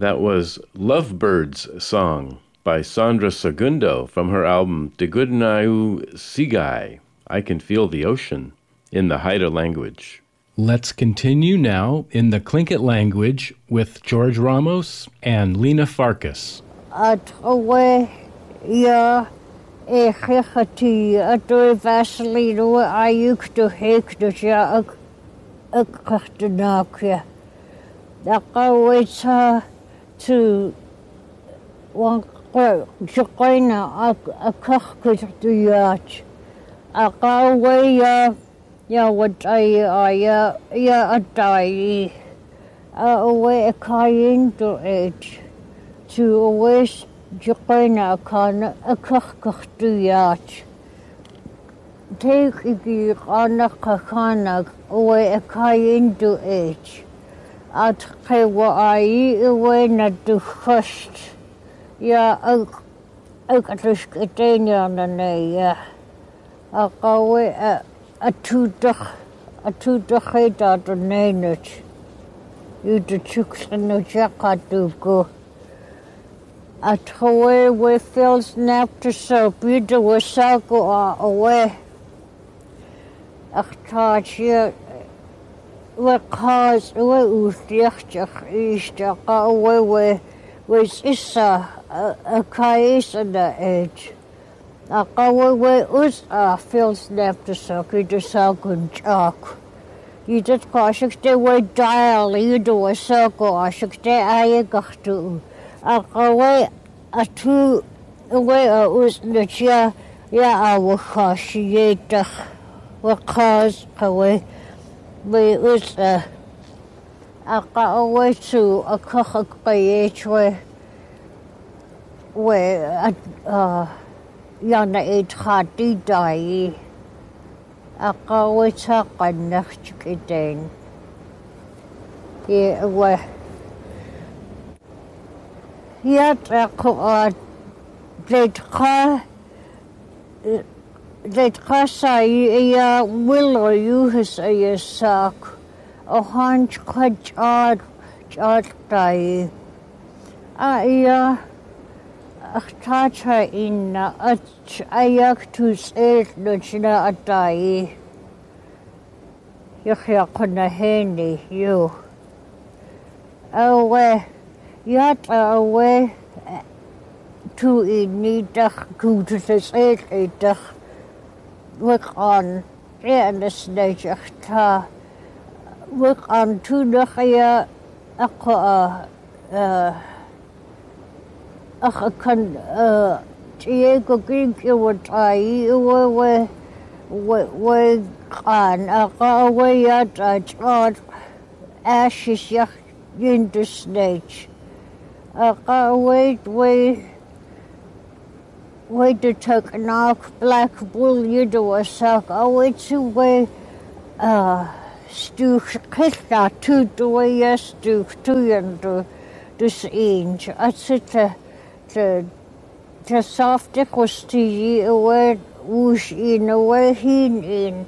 That was Lovebirds Song by Sandra Segundo from her album De Goodnau Sigai, I Can Feel the Ocean, in the Haida language. Let's continue now in the Tlingit language with George Ramos and Lena Farkas. At away, yeah, a hechati, a do Vaseline, I used to hake the ja a cartanakia. The always to one Jacoina a cockpit to yacht. A galway, yeah, what I a die. Away a cayenne to age. To always Jacoina a cockpit to yacht. Take a on a cacana away a cayenne to age. At Kawai away not to first. Yeah, I got to skate on the nay, yeah. A away a two decade out of nainage. You the chicks and the jacket do go. At away we feel snap to soap, you do a circle away. A charge here. Because we usdiachtig is the away with Issa a case in the edge. A away us feels left the circuit the second jock. You just cause they were dial, you do a circle, I should stay I got to. A away a two away us the chair, yeah, I will cause ye the because away. We was a away to a cock where yana eight hati die a away to a next again. Yeah, where yet a great car. That Kasai a willow you has a sack, a hunch cut art die. A touch her in a ayak to say Luchina a die. You hear a handy, you. Away, yet away to in need to the say work on and the stage work on two days Diego Greek what I we on away at a ashes in the stage. Wait to take an arc black bull you do a sack. Wait to way stu kista two to way yes to and to this inch. I said the soft equity away whoosh in away in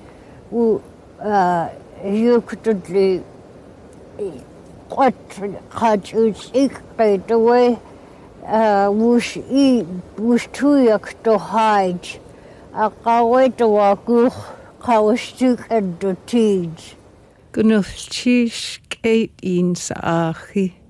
you could what catch it away. Wush tuyak to hide. A kaway to wakuch, kawastuk and to teach. Gunuf chish kate in sa achi.